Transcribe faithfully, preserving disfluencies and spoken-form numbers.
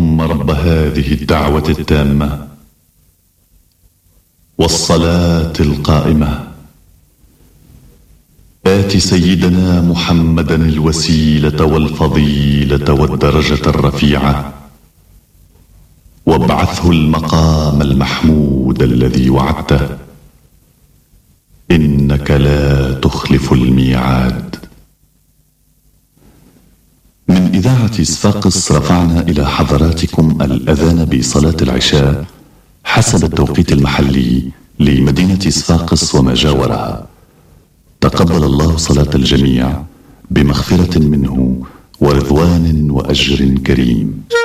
اللهم رب هذه الدعوة التامة والصلاة القائمة، آت سيدنا محمدا الوسيلة والفضيلة والدرجة الرفيعة، وابعثه المقام المحمود الذي وعدته، إنك لا تخلف الميعاد. من إذاعة صفاقس رفعنا إلى حضراتكم الأذان بصلاة العشاء حسب التوقيت المحلي لمدينة صفاقس وما جاورها. تقبل الله صلاة الجميع بمغفرة منه ورضوان وأجر كريم.